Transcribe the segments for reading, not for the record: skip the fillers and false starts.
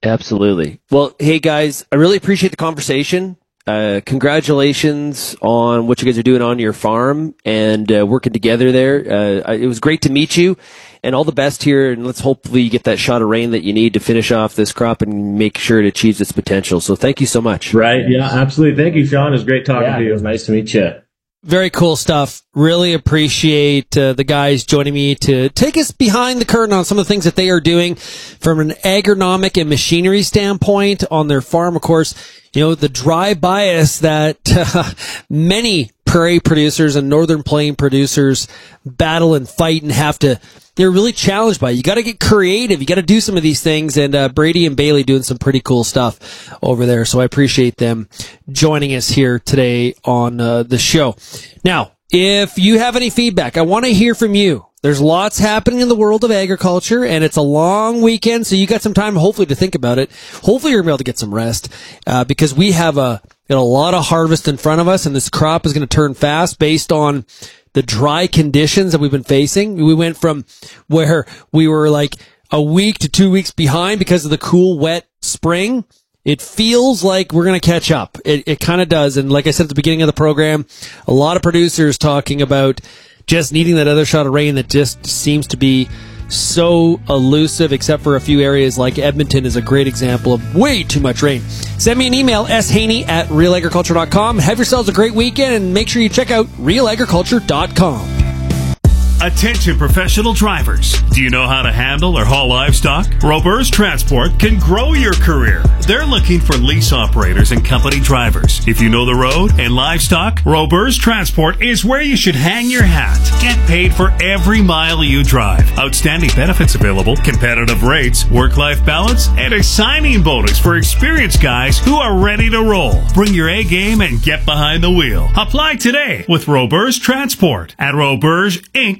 Absolutely. Well, hey guys, I really appreciate the conversation. Congratulations on what you guys are doing on your farm and working together there. It was great to meet you, and all the best here. And let's hopefully you get that shot of rain that you need to finish off this crop and make sure it achieves its potential. So thank you so much. Right. Yeah, absolutely. Thank you, Sean. It was great talking to you. It was nice to meet you. Very cool stuff. Really appreciate the guys joining me to take us behind the curtain on some of the things that they are doing from an agronomic and machinery standpoint on their farm. Of course, you know, the dry bias that many prairie producers and northern plain producers battle and fight and they're really challenged by. You got to get creative. You got to do some of these things. And Brady and Bailey doing some pretty cool stuff over there. So I appreciate them joining us here today on the show. Now, if you have any feedback, I want to hear from you. There's lots happening in the world of agriculture, and it's a long weekend, so you got some time, hopefully, to think about it. Hopefully, you're going to be able to get some rest, because we have a lot of harvest in front of us, and this crop is going to turn fast based on the dry conditions that we've been facing. We went from where we were like a week to 2 weeks behind because of the cool, wet spring. It feels like we're going to catch up. It kind of does. And like I said at the beginning of the program, a lot of producers talking about just needing that other shot of rain that just seems to be so elusive, except for a few areas like Edmonton is a great example of way too much rain. Send me an email, shaney@realagriculture.com. Have yourselves a great weekend, and make sure you check out realagriculture.com. Attention professional drivers. Do you know how to handle or haul livestock? Roberts Transport can grow your career. They're looking for lease operators and company drivers. If you know the road and livestock, Roberts Transport is where you should hang your hat. Get paid for every mile you drive. Outstanding benefits available, competitive rates, work-life balance, and a signing bonus for experienced guys who are ready to roll. Bring your A game and get behind the wheel. Apply today with Roberts Transport at robertsinc.com.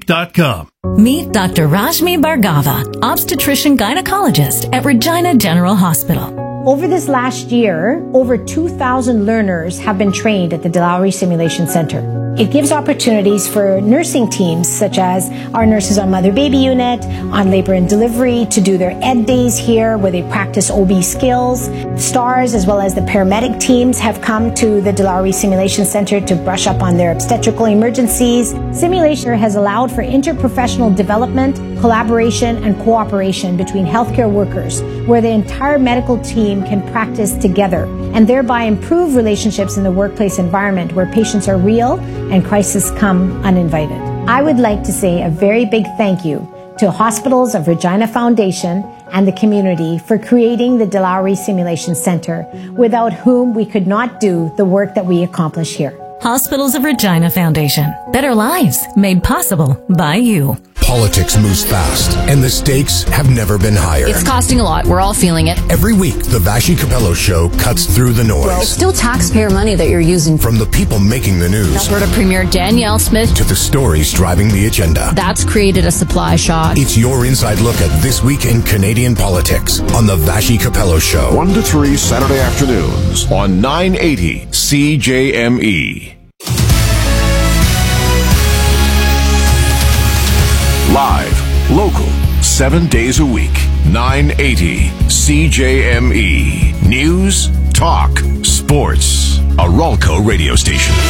Meet Dr. Rashmi Bhargava, obstetrician gynecologist at Regina General Hospital. Over this last year, over 2,000 learners have been trained at the De Lowry Simulation Center. It gives opportunities for nursing teams, such as our nurses on Mother-Baby Unit, on labor and delivery, to do their ed days here, where they practice OB skills. STARS, as well as the paramedic teams, have come to the De Lowry Simulation Center to brush up on their obstetrical emergencies. Simulation has allowed for interprofessional development, collaboration, and cooperation between healthcare workers, where the entire medical team can practice together and thereby improve relationships in the workplace environment where patients are real and crises come uninvited. I would like to say a very big thank you to Hospitals of Regina Foundation and the community for creating the De Lowry Simulation Center, without whom we could not do the work that we accomplish here. Hospitals of Regina Foundation. Better lives made possible by you. Politics moves fast, and the stakes have never been higher. It's costing a lot. We're all feeling it. Every week, the Vashi Capello Show cuts through the noise. Well, it's still taxpayer money that you're using. From the people making the news, Alberta Premier Danielle Smith, to the stories driving the agenda. That's created a supply shock. It's your inside look at this week in Canadian politics on the Vashi Capello Show. 1 to 3 Saturday afternoons on 980 CJME. Live, local, 7 days a week, 980 CJME. News, talk, sports. A Ralco radio station.